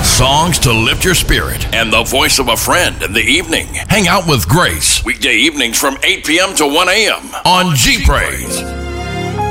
Songs to lift your spirit and the voice of a friend in the evening. Hang out with Grace. Weekday evenings from 8 p.m. to 1 a.m. on G Praise.